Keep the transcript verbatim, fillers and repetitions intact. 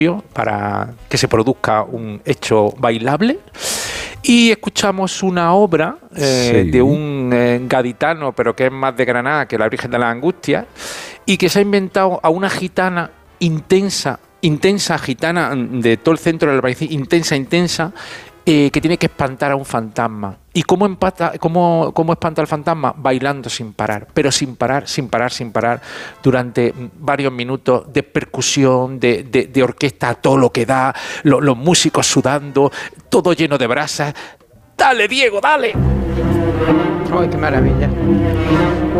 para que se produzca un hecho bailable. Y escuchamos una obra eh, sí. de un eh, gaditano, pero que es más de Granada que la Virgen de la Angustia, y que se ha inventado a una gitana intensa, intensa gitana de todo el centro del país, intensa, intensa, eh, que tiene que espantar a un fantasma. ¿Y cómo, empata, cómo, cómo espanta al fantasma? Bailando sin parar, pero sin parar, sin parar, sin parar, durante varios minutos de percusión, de, de, de orquesta a todo lo que da, lo, los músicos sudando, todo lleno de brasas. ¡Dale, Diego, dale! ¡Ay, qué maravilla!